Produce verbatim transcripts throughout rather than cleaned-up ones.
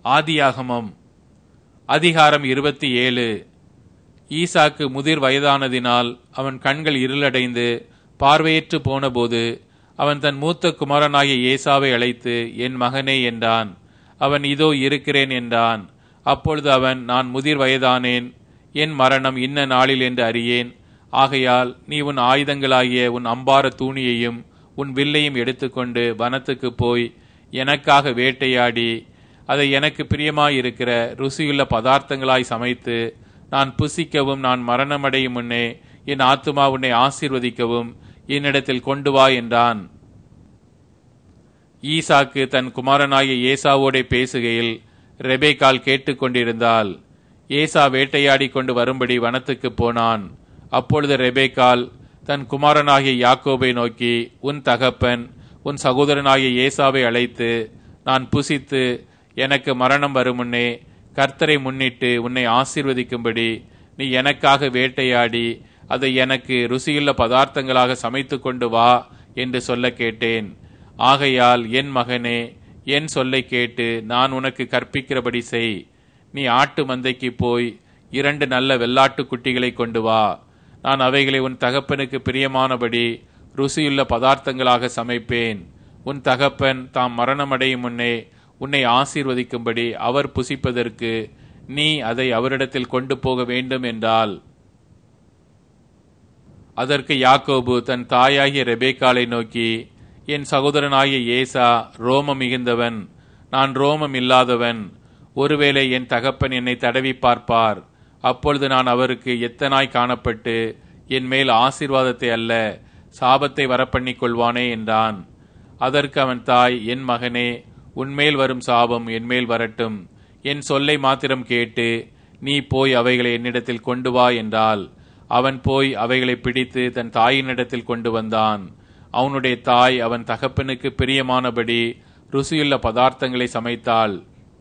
ஆதியாகமம் அதிகாரம் இருபத்தி ஏழு. ஈசாக்கு முதிர் வயதானதினால் அவன் கண்கள் இருளடைந்து பார்வையற்று போனபோது அவன் தன் மூத்த குமாரனாகிய ஏசாவை அழைத்து, என் மகனே என்றான். அவன், இதோ இருக்கிறேன் என்றான். அப்பொழுது அவன், நான் முதிர் வயதானேன், என் மரணம் இன்ன நாளில் என்று அறியேன். ஆகையால் நீ உன் ஆயுதங்களாகிய உன் அம்பார தூணியையும் உன் வில்லையும் எடுத்துக்கொண்டு வனத்துக்கு போய் எனக்காக வேட்டையாடி அதை எனக்கு பிரியமாயிருக்கிற ருசியுள்ள பதார்த்தங்களாய் சமைத்து நான் புசிக்கவும் நான் மரணமடையும் முன்னே என் ஆத்துமா உன்னை ஆசீர்வதிக்கவும் என்னிடத்தில் கொண்டு வா என்றான். ஈசாக்கு தன் குமாரனாகிய ஏசாவோடே பேசுகையில் ரெபேக்காள் கேட்டுக்கொண்டிருந்தாள். ஏசா வேட்டையாடி கொண்டு வரும்படி வனத்துக்கு போனான். அப்பொழுது ரெபேக்காள் தன் குமாரனாகிய யாக்கோபை நோக்கி, உன் தகப்பன் உன் சகோதரனாகிய ஏசாவை அழைத்து, நான் புசித்து எனக்கு மரணம் வரும் முன்னே கர்த்தரை முன்னிட்டு உன்னை ஆசீர்வதிக்கும்படி நீ எனக்காக வேட்டையாடி அதை எனக்கு ருசியுள்ள பதார்த்தங்களாக சமைத்து கொண்டு வா என்று சொல்ல கேட்டேன். ஆகையால் என் மகனே, என் சொல்லை கேட்டு நான் உனக்கு கற்பிக்கிறபடி செய். நீ ஆட்டு மந்தைக்கு போய் இரண்டு நல்ல வெள்ளாட்டு குட்டிகளை கொண்டு வா. நான் அவைகளை உன் தகப்பனுக்கு பிரியமானபடி ருசியுள்ள பதார்த்தங்களாக சமைப்பேன். உன் தகப்பன் தாம் மரணமடையும் முன்னே உன்னை ஆசீர்வதிக்கும்படி அவர் புசிப்பதற்கு நீ அதை அவரிடத்தில் கொண்டு போக வேண்டும் என்றால். அதற்கு யாக்கோபு தன் தாயாகிய ரெபேக்காளை நோக்கி, என் சகோதரனாகிய ஏசா ரோமம் மிகுந்தவன், நான் ரோமம் இல்லாதவன். ஒருவேளை என் தகப்பன் என்னை தடவி பார்ப்பார். அப்பொழுது நான் அவருக்கு எத்தனாய் காணப்பட்டு என் மேல் ஆசீர்வாதத்தை அல்ல சாபத்தை வரப்பண்ணிக் கொள்வானே என்றான். அதற்கு அவன் தாய், என் மகனே, உன்மேல் வரும் சாபம் என்மேல் வரட்டும். என் சொல்லை மாத்திரம் கேட்டு நீ போய் அவைகளை என்னிடத்தில் கொண்டு வா என்றாள். அவன் போய் அவைகளை பிடித்து தன் தாயினிடத்தில் கொண்டு வந்தான். அவனுடைய தாய் அவன் தகப்பனுக்கு பிரியமானபடி ருசியுள்ள பதார்த்தங்களை சமைத்தாள்.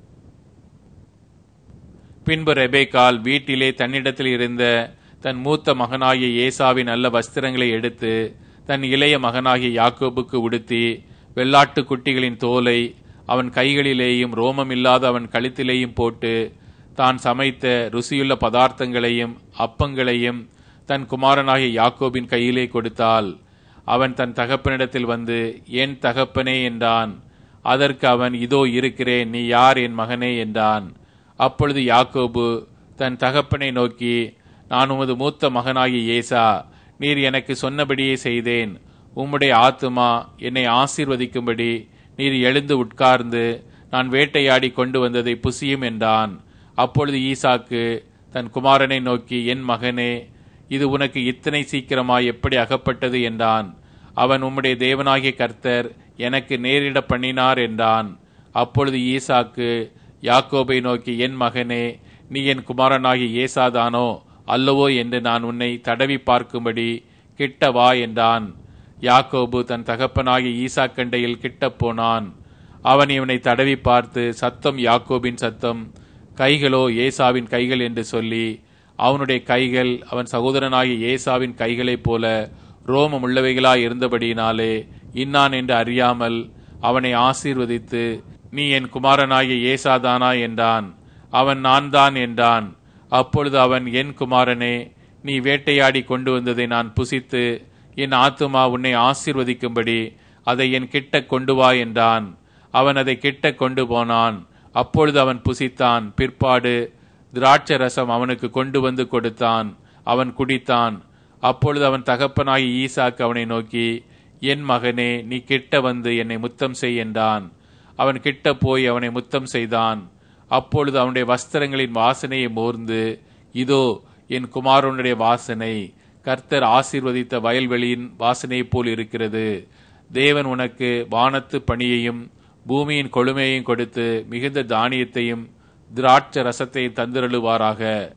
பின்பு ரெபேக்காள் வீட்டிலே தன்னிடத்தில் இருந்த தன் மூத்த மகனாகிய ஏசாவின் நல்ல வஸ்திரங்களை எடுத்து தன் இளைய மகனாகிய யாக்கோபுக்கு உடுத்தி வெள்ளாட்டு குட்டிகளின் தோலை அவன் கைகளிலேயும் ரோமம் இல்லாத அவன் கழுத்திலேயும் போட்டு தான் சமைத்த ருசியுள்ள பதார்த்தங்களையும் அப்பங்களையும் தன் குமாரனாகிய யாக்கோபின் கையிலே கொடுத்தாள். அவன் தன் தகப்பனிடத்தில் வந்து, என் தகப்பனே என்றான். அதற்கு அவன், இதோ இருக்கிறேன், நீ யார் என் மகனே என்றான். அப்பொழுது யாக்கோபு தன் தகப்பனை நோக்கி, நான் உமது மூத்த மகனாகிய ஏசா, நீர் எனக்கு சொன்னபடியே செய்தேன். உம்முடைய ஆத்துமா என்னை ஆசீர்வதிக்கும்படி நீர் எழுந்து உட்கார்ந்து நான் வேட்டையாடி கொண்டு வந்ததை புசியும் என்றான். அப்பொழுது ஈசாக்கு தன் குமாரனை நோக்கி, என் மகனே, இது உனக்கு இத்தனை சீக்கிரமாய் எப்படி அகப்பட்டது என்றான். அவன், உம்முடைய தேவனாகிய கர்த்தர் எனக்கு நேரிட பண்ணினார் என்றான். அப்பொழுது ஈசாக்கு யாக்கோபை நோக்கி, என் மகனே, நீ என் குமாரனாகிய ஏசாதானோ அல்லவோ என்று நான் உன்னை தடவி பார்க்கும்படி கிட்ட வா என்றான். யாக்கோபு தன் தகப்பனாகிய ஈசாக்கண்டையில் கிட்ட போனான். அவன் இவனை தடவி பார்த்து, சத்தம் யாக்கோபின் சத்தம், கைகளோ ஏசாவின் கைகள் என்று சொல்லி, அவனுடைய கைகள் அவன் சகோதரனாகிய ஏசாவின் கைகளைப் போல ரோமம் உள்ளவைகளாய் இருந்தபடியினாலே இன்னான் என்று அறியாமல் அவனை ஆசீர்வதித்து, நீ என் குமாரனாகிய ஏசாதானா என்றான். அவன், நான் தான் என்றான். அப்பொழுது அவன், என் குமாரனே, நீ வேட்டையாடி கொண்டு வந்ததை நான் புசித்து என் ஆத்துமா உன்னை ஆசீர்வதிக்கும்படி அதை என் கிட்ட கொண்டு வா என்றான். அவன் அதை கிட்ட கொண்டு போனான். அப்பொழுது அவன் புசித்தான். பிற்பாடு திராட்சை ரசம் அவனுக்கு கொண்டு வந்து கொடுத்தான். அவன் குடித்தான். அப்பொழுது அவன் தகப்பனாகி ஈசாக்கு அவனை நோக்கி, என் மகனே, நீ கிட்ட வந்து என்னை முத்தம் செய் என்றான். அவன் கிட்ட போய் அவனை முத்தம் செய்தான். அப்பொழுது அவனுடைய வஸ்திரங்களின் வாசனையை மோர்ந்து, இதோ என் குமாரனுடைய வாசனை கர்த்தர் ஆசீர்வதித்த வயல்வெளியின் வாசனையைப் போல் இருக்கிறது. தேவன் உனக்கு வானத்து பணியையும் பூமியின் கொழுமையையும் கொடுத்து மிகுந்த தானியத்தையும் திராட்சை ரசத்தையும் தந்திரழுவாராக.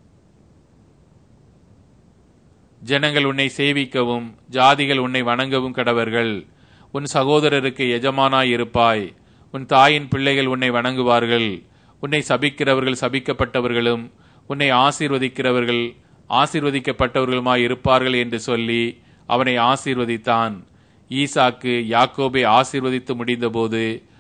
ஜனங்கள் உன்னை சேவிக்கவும் ஜாதிகள் உன்னை வணங்கவும் கடவர்கள். உன் சகோதரருக்கு எஜமானாய் இருப்பாய். உன் தாயின் பிள்ளைகள் உன்னை வணங்குவார்கள். உன்னை சபிக்கிறவர்கள் சபிக்கப்பட்டவர்களும் உன்னை ஆசீர்வதிக்கிறவர்கள் ஆசீர்வதிக்கப்பட்டவர்களுமாய் இருப்பார்கள் என்று சொல்லி அவனை ஆசீர்வதித்தான். ஈசாக்கு யாக்கோபை ஆசீர்வதித்து முடிந்தபோது